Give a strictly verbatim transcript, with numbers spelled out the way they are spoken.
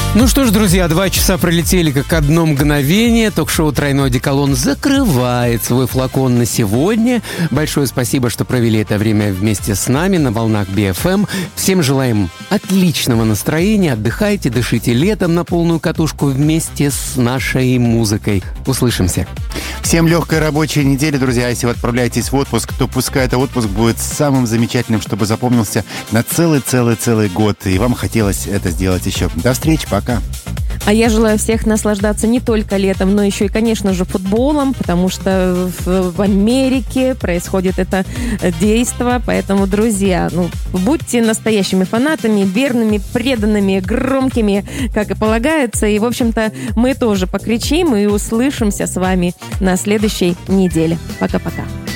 Ну что ж, друзья, два часа пролетели как одно мгновение. Ток-шоу «Тройной одеколон» закрывает свой флакон на сегодня. Большое спасибо, что провели это время вместе с нами на волнах би эф эм. Всем желаем отличного настроения. Отдыхайте, дышите летом на полную катушку вместе с нашей музыкой. Услышимся. Всем легкой рабочей недели, друзья. Если вы отправляетесь в отпуск, то пускай этот отпуск будет самым замечательным, чтобы запомнился на целый-целый-целый год. И вам хотелось это сделать еще. До встречи, пока. А я желаю всех наслаждаться не только летом, но еще и, конечно же, футболом, потому что в, в Америке происходит это действо. Поэтому, друзья, ну, будьте настоящими фанатами, верными, преданными, громкими, как и полагается. И, в общем-то, мы тоже покричим и услышимся с вами на следующей неделе. Пока-пока.